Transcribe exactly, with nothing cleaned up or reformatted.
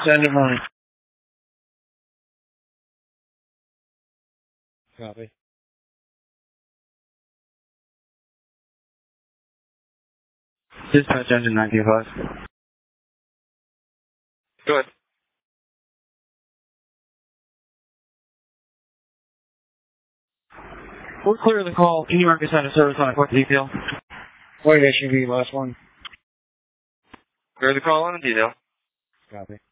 Send him on. Copy. Dispatch engine nine two five. Go ahead. We're clear the call. Can you mark assign a service on a quick detail? White S U V, last one. Clear the call on the detail. Copy.